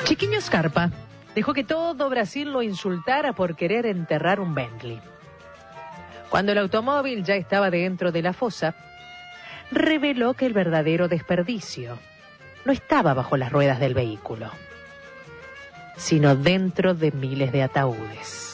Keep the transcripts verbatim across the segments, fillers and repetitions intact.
Chiquinho Scarpa dejó que todo Brasil lo insultara por querer enterrar un Bentley. Cuando el automóvil ya estaba dentro de la fosa, reveló que el verdadero desperdicio no estaba bajo las ruedas del vehículo, sino dentro de miles de ataúdes.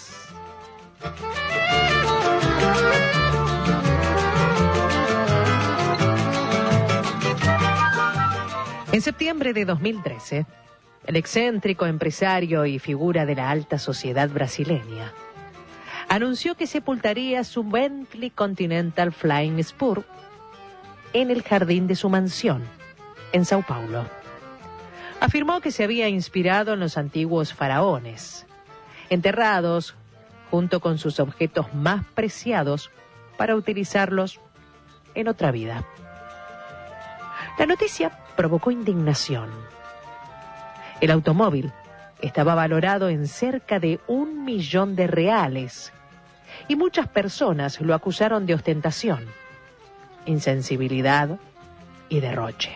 En septiembre de dos mil trece, el excéntrico empresario y figura de la alta sociedad brasileña anunció que sepultaría su Bentley Continental Flying Spur en el jardín de su mansión, en Sao Paulo. Afirmó que se había inspirado en los antiguos faraones, enterrados junto con sus objetos más preciados para utilizarlos en otra vida. La noticia provocó indignación. El automóvil estaba valorado en cerca de un millón de reales y muchas personas lo acusaron de ostentación, insensibilidad y derroche.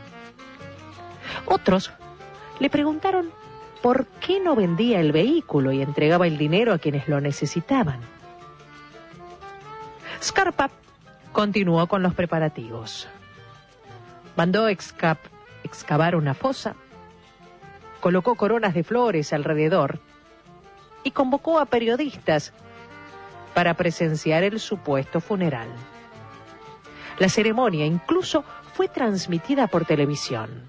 Otros le preguntaron por qué no vendía el vehículo y entregaba el dinero a quienes lo necesitaban. Scarpa continuó con los preparativos. Mandó exca- excavar una fosa, colocó coronas de flores alrededor y convocó a periodistas para presenciar el supuesto funeral. La ceremonia incluso fue transmitida por televisión.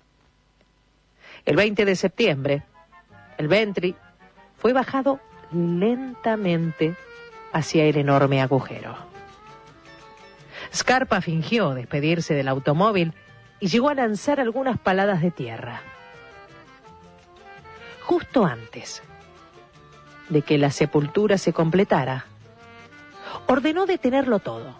El veinte de septiembre, el Bentley fue bajado lentamente hacia el enorme agujero. Scarpa fingió despedirse del automóvil y llegó a lanzar algunas paladas de tierra. Justo antes de que la sepultura se completara, ordenó detenerlo todo.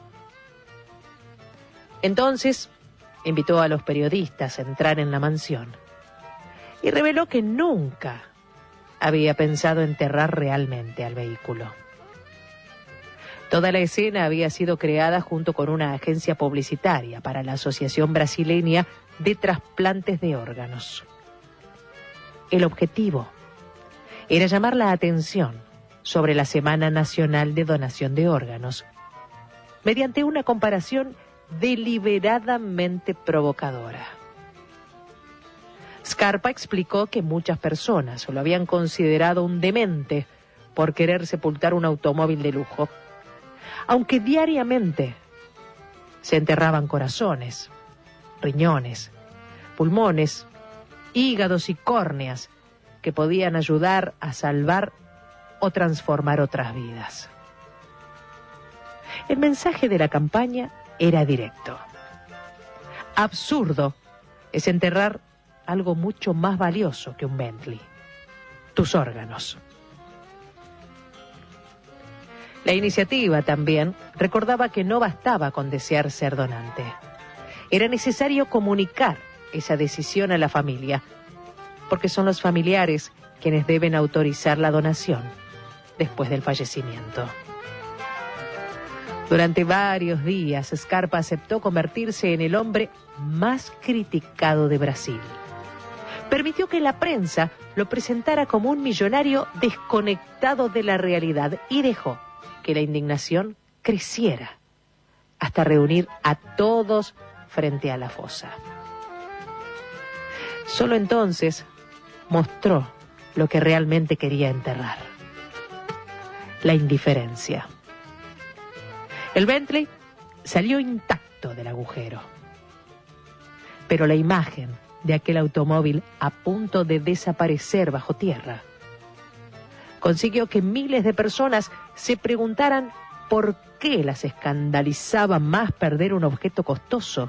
Entonces, invitó a los periodistas a entrar en la mansión y reveló que nunca había pensado enterrar realmente al vehículo. Toda la escena había sido creada junto con una agencia publicitaria para la Asociación Brasileña de Trasplantes de Órganos. El objetivo era llamar la atención sobre la Semana Nacional de Donación de Órganos, mediante una comparación deliberadamente provocadora. Scarpa explicó que muchas personas lo habían considerado un demente por querer sepultar un automóvil de lujo, aunque diariamente se enterraban corazones, riñones, pulmones, hígados y córneas que podían ayudar a salvar o transformar otras vidas. El mensaje de la campaña era directo. Absurdo es enterrar algo mucho más valioso que un Bentley: tus órganos. La iniciativa también recordaba que no bastaba con desear ser donante. Era necesario comunicar esa decisión a la familia, porque son los familiares quienes deben autorizar la donación después del fallecimiento. Durante varios días, Scarpa aceptó convertirse en el hombre más criticado de Brasil. Permitió que la prensa lo presentara como un millonario desconectado de la realidad y dejó que la indignación creciera hasta reunir a todos frente a la fosa. Solo entonces mostró lo que realmente quería enterrar: la indiferencia. El Bentley salió intacto del agujero, pero la imagen de aquel automóvil a punto de desaparecer bajo tierra consiguió que miles de personas se preguntaran por qué las escandalizaba más perder un objeto costoso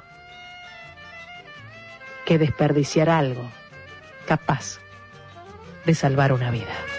que desperdiciar algo capaz de salvar una vida.